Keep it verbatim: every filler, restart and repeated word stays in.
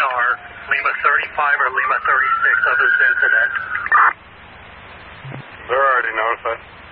R, Lima thirty-five or Lima thirty-six of this incident. They're already notified.